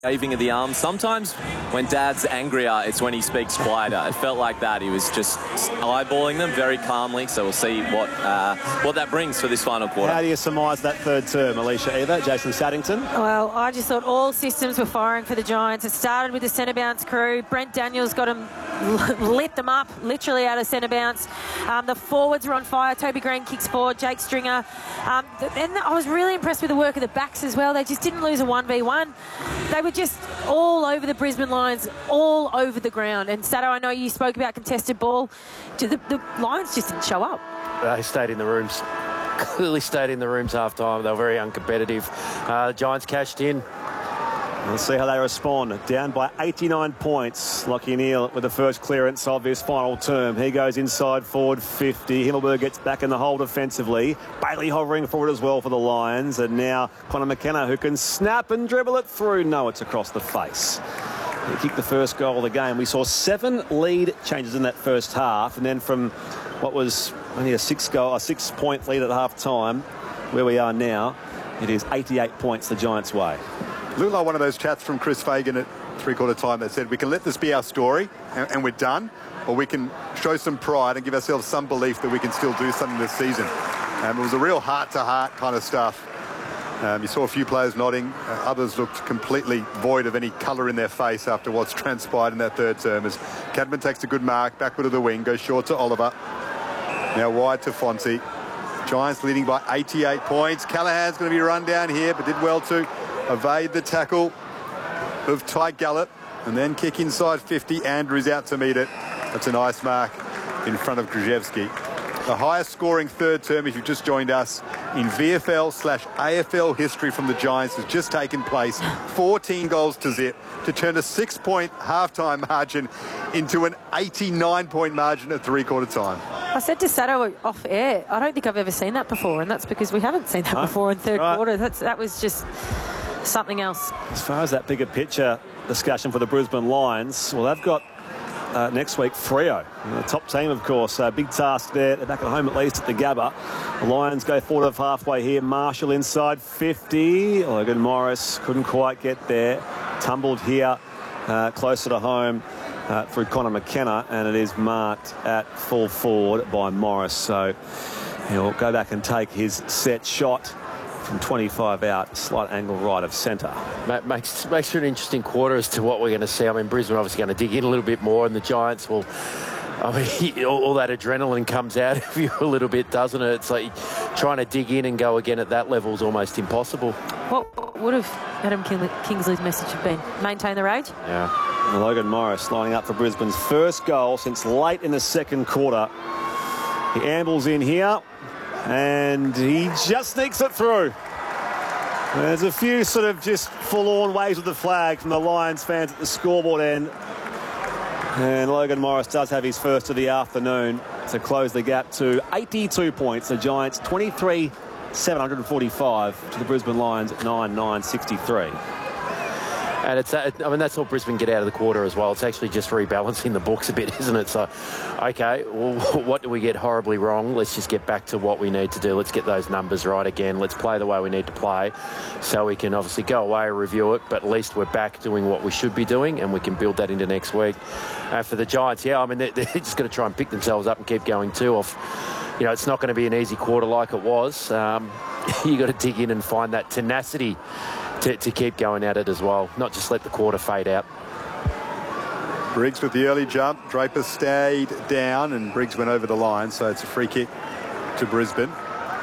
waving of the arms. Sometimes when Dad's angrier, it's when he speaks quieter. It felt like that. He was just eyeballing them very calmly. So we'll see what that brings for this final quarter. How do you surmise that third term, Alicia Eva, Jason Saddington? Well, I just thought all systems were firing for the Giants. It started with the centre bounce crew. Brent Daniels got them, lit them up, literally out of centre bounce. The forwards were on fire. Toby Green kicks forward. Jake Stringer. And I was really impressed with the work of the backs as well. They just didn't lose a 1v1. They were just all over the Brisbane Lions, all over the ground. And Sato, I know you spoke about contested ball. The Lions just didn't show up. They stayed in the rooms. Clearly stayed in the rooms half time. They were very uncompetitive. Giants cashed in. Let's see how they respond. Down by 89 points. Lachie Neale with the first clearance of his final term. He goes inside forward 50. Himmelberg gets back in the hole defensively. Bailey hovering forward as well for the Lions. And now Connor McKenna, who can snap and dribble it through. No, it's across the face. He kicked the first goal of the game. We saw 7 lead changes in that first half. And then from what was only a 6-point lead at half time, where we are now, it is 88 points the Giants' way. Looked like one of those chats from Chris Fagan at three-quarter time that said, we can let this be our story and we're done, or we can show some pride and give ourselves some belief that we can still do something this season. It was a real heart-to-heart kind of stuff. You saw a few players nodding. Others looked completely void of any colour in their face after what's transpired in that third term. As Cadman takes a good mark, backward of the wing, goes short to Oliver. Now wide to Fonzie. Giants leading by 88 points. Callahan's going to be run down here, but did well to evade the tackle of Ty Gallup and then kick inside 50. Andrews out to meet it. That's a nice mark in front of Krzyzewski. The highest scoring third term, if you've just joined us, in VFL/AFL history from the Giants has just taken place. 14 goals to zip to turn a 6-point halftime margin into an 89-point margin at three-quarter time. I said to Sato off air, I don't think I've ever seen that before, and that's because we haven't seen that before in third quarter. That was just something else. As far as that bigger picture discussion for the Brisbane Lions, well, they've got next week Freo, the top team, of course. Big task there. They're back at home at least at the Gabba. The Lions go forward of halfway here. Marshall inside 50. Logan Morris couldn't quite get there. Tumbled here closer to home through Connor McKenna, and it is marked at full forward by Morris. So he'll go back and take his set shot from 25 out, slight angle right of centre. Makes for an interesting quarter as to what we're going to see. I mean, Brisbane obviously going to dig in a little bit more, and the Giants will... I mean, all that adrenaline comes out of you a little bit, doesn't it? It's like trying to dig in and go again at that level is almost impossible. What would have Adam Kingsley's message have been? Maintain the rage? Yeah. And Logan Morris lining up for Brisbane's first goal since late in the second quarter. He ambles in here, and he just sneaks it through. There's a few sort of just full-on waves of the flag from the Lions fans at the scoreboard end. And Logan Morris does have his first of the afternoon to close the gap to 82 points. The Giants 23,745 to the Brisbane Lions 9,963. And I mean, that's all Brisbane get out of the quarter as well. It's actually just rebalancing the books a bit, isn't it? So, okay, well, what do we get horribly wrong? Let's just get back to what we need to do. Let's get those numbers right again. Let's play the way we need to play so we can obviously go away and review it, but at least we're back doing what we should be doing, and we can build that into next week. For the Giants, I mean, they're just going to try and pick themselves up and keep going too. It's not going to be an easy quarter like it was. You got to dig in and find that tenacity to keep going at it as well, not just let the quarter fade out. Briggs with the early jump. Draper stayed down and Briggs went over the line, so it's a free kick to Brisbane.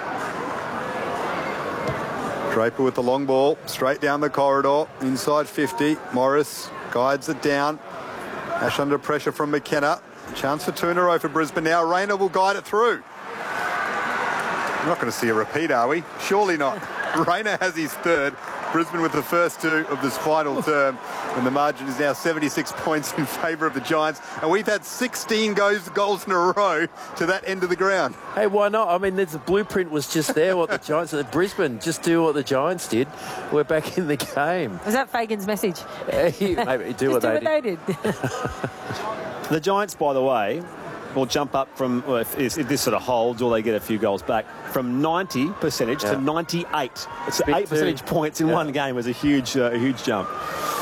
Draper with the long ball, straight down the corridor, inside 50. Morris guides it down. Ash under pressure from McKenna. Chance for 2 in a row for Brisbane now. Rayner will guide it through. We're not going to see a repeat, are we? Surely not. Rayner has his third. Brisbane with the first 2 of this final term, and the margin is now 76 points in favour of the Giants, and we've had 16 goals in a row to that end of the ground. Hey, why not? I mean, the blueprint was just there, what the Giants did. Brisbane, just do what the Giants did. We're back in the game. Was that Fagan's message? Maybe do what they did. The Giants, by the way, will jump up from, well, if this sort of holds or they get a few goals back, from 90% to 98. It's 8 percentage points in one game. It was a huge jump.